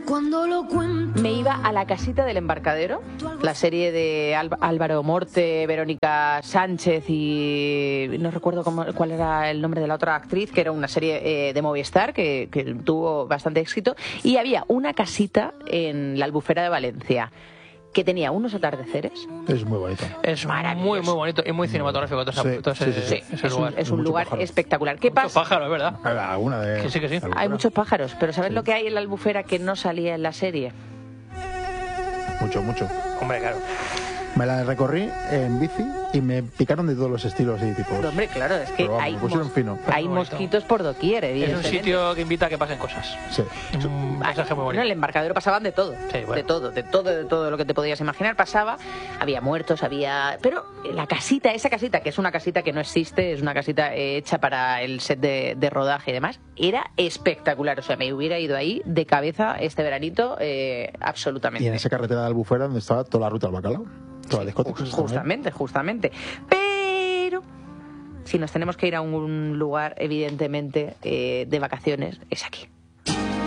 cuando lo cuento. Me iba a La casita del embarcadero, la serie de Álvaro Morte, Verónica Sánchez y no recuerdo cuál era el nombre de la otra actriz, que era una serie de Movistar que tuvo bastante éxito, y había una casita en la Albufera de Valencia que tenía unos atardeceres. Es muy bonito. Es muy, muy bonito y muy cinematográfico. Es un lugar espectacular. ¿Qué muchos pasa? pájaros, ¿verdad? Alguna de... Que sí. Hay muchos pájaros, pero ¿sabes lo que hay en la Albufera que no salía en la serie? Mucho. Hombre, claro. Me la recorrí en bici y me picaron de todos los estilos y tipos. Pero, hombre, claro, es que Pero vamos, pusieron fino. hay mosquitos por doquier, Es un evidentemente. sitio que invita a que pasen cosas. Sí. Es un pasaje muy En bonito. el embarcadero pasaban de todo, Sí, bueno. de todo lo que te podías imaginar pasaba. Había muertos, pero la casita, esa casita, que es una casita que no existe, es una casita hecha para el set de rodaje y demás, era espectacular. O sea, me hubiera ido ahí de cabeza este veranito, absolutamente. Y en esa carretera de Albufera donde estaba toda la ruta al bacalao. Toda la discoteca. Justamente. Pero si nos tenemos que ir a un lugar, evidentemente, de vacaciones, es aquí.